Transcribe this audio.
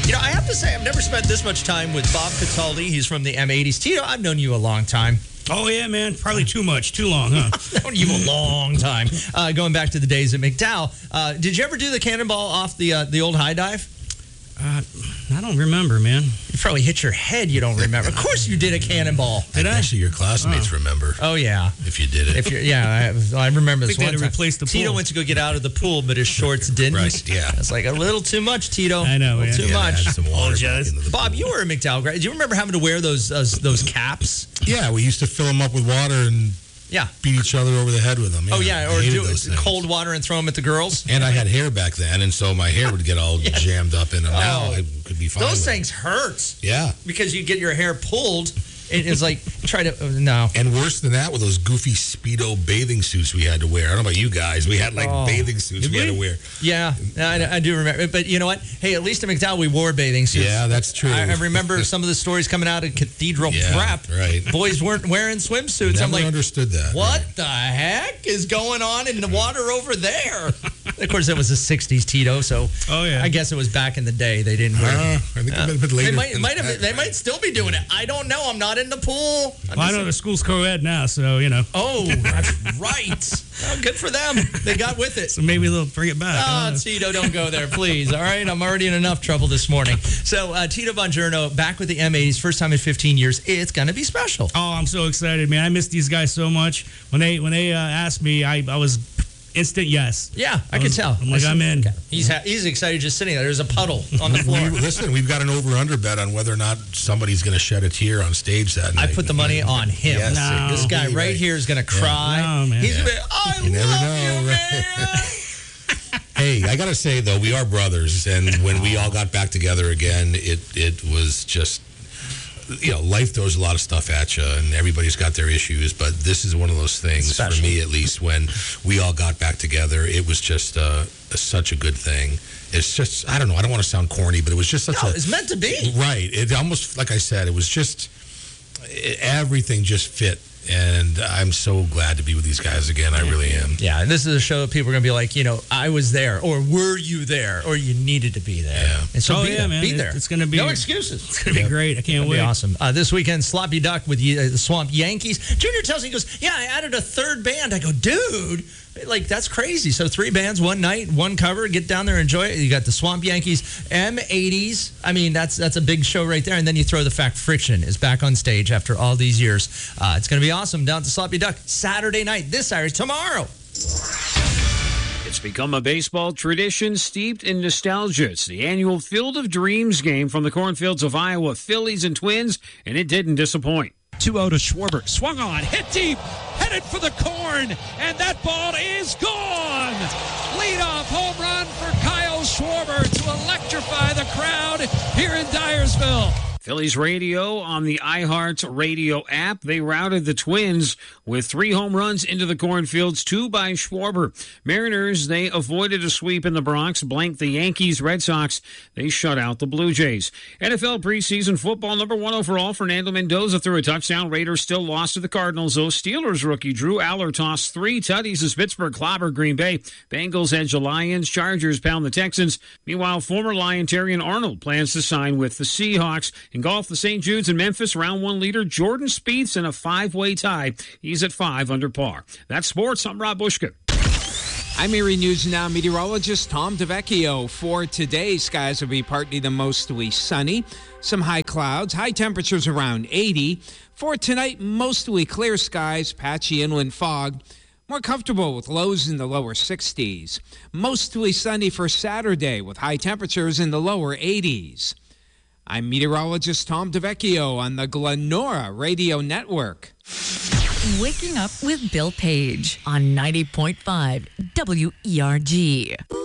I have to say, I've never spent this much time with Bob Cataldi. He's from the M80s. Tito, I've known you a long time. Oh, yeah, man. Probably too much. Too long, huh? I've known you a long time. Going back to the days at McDowell. Did you ever do the cannonball off the old high dive? I don't remember, man. You probably hit your head. You don't remember. Of course you did a cannonball. Did I? Actually, your classmates remember. Oh, yeah. If you did it. I remember this I think one they time. replaced the pool. Tito went to go get out of the pool, but his shorts didn't. Right, yeah. It's like a little too much, Tito. I know, a little man. too much. Add some water Apologize. back into the Bob, pool. you were a McDowell grad. Do you remember having to wear those caps? Yeah, we used to fill them up with water and Yeah. beat each other over the head with them. Yeah, Oh, yeah, I or hated do those things. cold water and throw them at the girls. And I had hair back then, and so my hair would get all jammed up in them. Now I could be fine. Those with it. things hurt Yeah. because you get your hair pulled. It's like, try to, no. And worse than that, with those goofy Speedo bathing suits we had to wear. I don't know about you guys. We had bathing suits we had to wear. Yeah, I do remember. But you know what? Hey, at least at McDowell, we wore bathing suits. Yeah, that's true. I remember some of the stories coming out of Cathedral Yeah, Prep. right. Boys weren't wearing swimsuits. Never I'm like, understood that. what right. the heck is going on in the water over there? Of course, it was the 60s, Tito, so I guess it was back in the day. They didn't wear I think it might have been later. They might still be doing it. I don't know. I'm not in the pool. Well, I know the school's co-ed now, so, you know. Oh, that's right. Oh, good for them. They got with it. So maybe they'll bring it back. Oh, Tito, don't go there, please. All right, I'm already in enough trouble this morning. So, Tito Bongiorno, back with the M80s, first time in 15 years. It's going to be special. Oh, I'm so excited, man. I miss these guys so much. When they asked me, I was instant yes. Yeah, I could tell. I'm like, I'm in. He's excited just sitting there. There's a puddle on the floor. Listen, we've got an over-under bet on whether or not somebody's going to shed a tear on stage that night. I put the money on him. Yes, No. This guy right here is going to cry. No, man. He's going to be, I You never love know, you, right? man. Hey, I got to say, though, we are brothers. And when we all got back together again, it was just, life throws a lot of stuff at you, and everybody's got their issues. But this is one of those things, Special. for me at least, when we all got back together, it was just such a good thing. It's just, I don't know, I don't want to sound corny, but it was just such No, a... it's meant to be. Right. It almost, like I said, it was just, everything just fit. And I'm so glad to be with these guys again. I really am. Yeah, and this is a show that people are going to be like, I was there, or were you there, or you needed to be there. Yeah. And so man. be there. It's going to be... No excuses. It's going to be great. I can't It'll wait. be awesome. This weekend, Sloppy Duck with the Swamp Yankees. Junior tells me, he goes, yeah, I added a third band. I go, dude, like, that's crazy. So 3 bands, one night, one cover. Get down there, enjoy it. You got the Swamp Yankees, M80s. I mean, that's a big show right there. And then you throw the fact Friction is back on stage after all these years. It's going to be awesome down at the Sloppy Duck Saturday night. This Saturday, tomorrow. It's become a baseball tradition steeped in nostalgia. It's the annual Field of Dreams game from the cornfields of Iowa, Phillies and Twins, and it didn't disappoint. 2-0 to Schwarber. Swung on, hit deep, headed for the corn, and that ball is gone. Leadoff home run for Kyle Schwarber to electrify the crowd here in Dyersville. Phillies radio on the iHeart Radio app. They routed the Twins with 3 home runs into the cornfields, 2 by Schwarber. Mariners, they avoided a sweep in the Bronx, blanked the Yankees. Red Sox, they shut out the Blue Jays. NFL preseason football, number 1 overall, Fernando Mendoza threw a touchdown. Raiders still lost to the Cardinals, though. Steelers rookie Drew Aller tossed 3 tutties as Pittsburgh clobbered Green Bay. Bengals edge the Lions. Chargers pound the Texans. Meanwhile, former Lion Terrion Arnold plans to sign with the Seahawks. In golf, the St. Jude's in Memphis, round 1 leader Jordan Spieth's in a 5-way tie. He's at 5 under par. That's sports. I'm Rob Bushka. I'm Erie News Now meteorologist Tom DeVecchio. For today, skies will be partly to mostly sunny. Some high clouds, high temperatures around 80. For tonight, mostly clear skies, patchy inland fog. More comfortable with lows in the lower 60s. Mostly sunny for Saturday with high temperatures in the lower 80s. I'm meteorologist Tom DeVecchio on the Glenora Radio Network. Waking up with Bill Page on 90.5 WERG.